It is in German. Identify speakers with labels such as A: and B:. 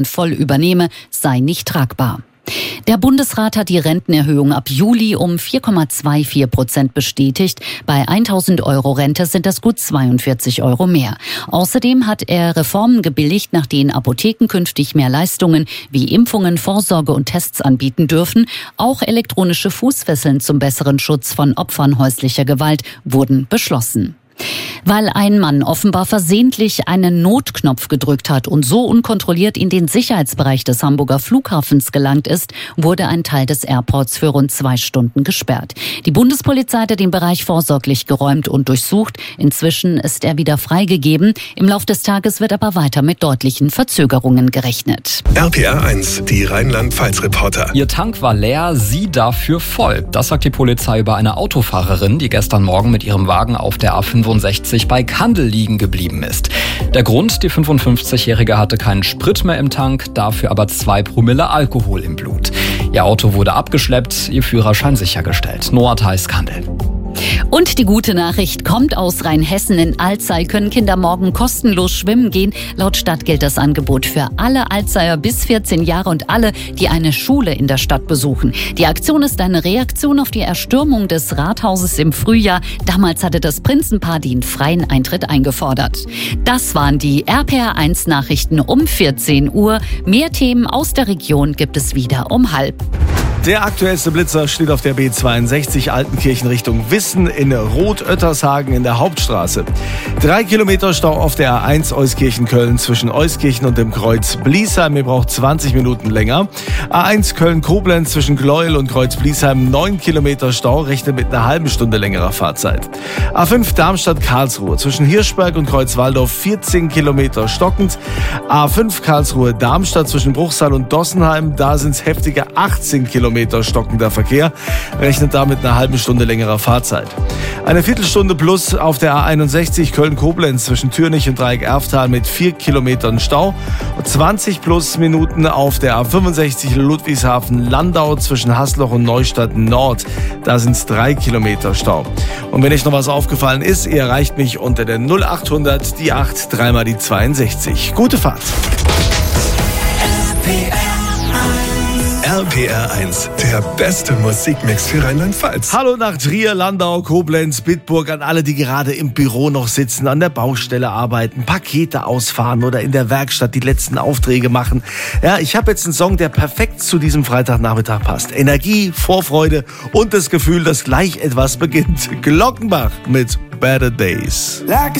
A: voll übernehme, sei nicht tragbar. Der Bundesrat hat die Rentenerhöhung ab Juli um 4,24% bestätigt. Bei 1.000 € Rente sind das gut 42 € mehr. Außerdem hat er Reformen gebilligt, nach denen Apotheken künftig mehr Leistungen wie Impfungen, Vorsorge und Tests anbieten dürfen. Auch elektronische Fußfesseln zum besseren Schutz von Opfern häuslicher Gewalt wurden beschlossen. Weil ein Mann offenbar versehentlich einen Notknopf gedrückt hat und so unkontrolliert in den Sicherheitsbereich des Hamburger Flughafens gelangt ist, wurde ein Teil des Airports für rund 2 Stunden gesperrt. Die Bundespolizei hatte den Bereich vorsorglich geräumt und durchsucht. Inzwischen ist er wieder freigegeben. Im Lauf des Tages wird aber weiter mit deutlichen Verzögerungen gerechnet.
B: RPR 1, die Rheinland-Pfalz-Reporter.
C: Ihr Tank war leer, sie dafür voll. Das sagt die Polizei über eine Autofahrerin, die gestern Morgen mit ihrem Wagen auf der A65 bei Kandel liegen geblieben ist. Der Grund, die 55-Jährige hatte keinen Sprit mehr im Tank, dafür aber 2 Promille Alkohol im Blut. Ihr Auto wurde abgeschleppt, ihr Führerschein sichergestellt. Noah Theis, Kandel.
A: Und die gute Nachricht kommt aus Rheinhessen. In Alzey können Kinder morgen kostenlos schwimmen gehen. Laut Stadt gilt das Angebot für alle Alzeyer bis 14 Jahre und alle, die eine Schule in der Stadt besuchen. Die Aktion ist eine Reaktion auf die Erstürmung des Rathauses im Frühjahr. Damals hatte das Prinzenpaar den freien Eintritt eingefordert. Das waren die RPR 1 Nachrichten um 14 Uhr. Mehr Themen aus der Region gibt es wieder um 12:30.
D: Der aktuellste Blitzer steht auf der B62 Altenkirchen Richtung Wissen in Roth-Oettershagen in der Hauptstraße. 3 Kilometer Stau auf der A1 Euskirchen-Köln zwischen Euskirchen und dem Kreuz Bliesheim. Ihr braucht 20 Minuten länger. A1 Köln-Koblenz zwischen Gleuel und Kreuz Bliesheim 9 Kilometer Stau, rechnet mit einer halben Stunde längerer Fahrzeit. A5 Darmstadt-Karlsruhe zwischen Hirschberg und Kreuzwaldorf 14 Kilometer stockend. A5 Karlsruhe-Darmstadt zwischen Bruchsal und Dossenheim, da sind es heftige 18 Kilometer stockender Verkehr, rechnet damit einer halben Stunde längerer Fahrzeit. Eine Viertelstunde plus auf der A61 Köln-Koblenz zwischen Türnich und Dreieck-Erftal mit 4 Kilometern Stau und 20 plus Minuten auf der A65 Ludwigshafen-Landau zwischen Hasloch und Neustadt Nord. Da sind es 3 Kilometer Stau. Und wenn euch noch was aufgefallen ist, ihr erreicht mich unter der 0800 die 8 3 die 62. Gute Fahrt.
B: RPR 1, der beste Musikmix für Rheinland-Pfalz.
D: Hallo nach Trier, Landau, Koblenz, Bitburg, an alle, die gerade im Büro noch sitzen, an der Baustelle arbeiten, Pakete ausfahren oder in der Werkstatt die letzten Aufträge machen. Ja, ich habe jetzt einen Song, der perfekt zu diesem Freitagnachmittag passt. Energie, Vorfreude und das Gefühl, dass gleich etwas beginnt. Glockenbach mit Better Days.
E: Like